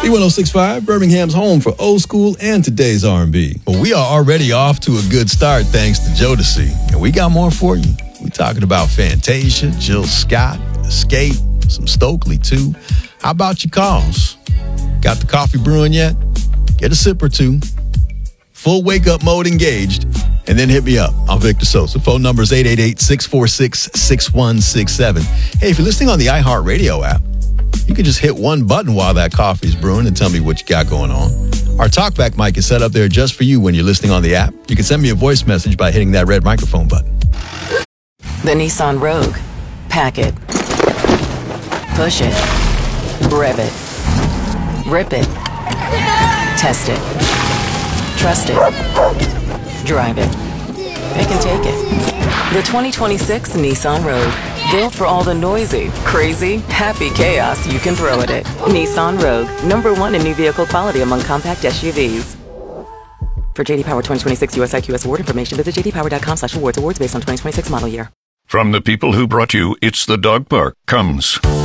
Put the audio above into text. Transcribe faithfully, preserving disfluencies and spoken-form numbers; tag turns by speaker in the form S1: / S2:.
S1: B one oh six point five, Birmingham's home for old school and today's R and B. Well, we are already off to a good start thanks to Jodeci, and we got more for you. We're talking about Fantasia, Jill Scott, Escape, some Stokely too. How about your calls? Got the coffee brewing yet? Get a sip or two. Full wake-up mode engaged, and then hit me up. I'm Victor Sosa. Phone number is eight eight eight, six four six, six one six seven. Hey, if you're listening on the iHeartRadio app, you can just hit one button while that coffee's brewing and tell me what you got going on. Our TalkBack mic is set up there just for you when you're listening on the app. You can send me a voice message by hitting that red microphone button.
S2: The Nissan Rogue. Pack it. Push it. Rev it. Rip it. Test it. Trust it. Drive it. Pick and take it. The twenty twenty-six Nissan Rogue. Built for all the noisy, crazy, happy chaos you can throw at it. Nissan Rogue. Number one in new vehicle quality among compact S U Vs. For J D Power twenty twenty-six U S I Q S award information, visit j d power dot com slash awards. Awards based on twenty twenty-six model year.
S3: From the people who brought you It's the Dog Park comes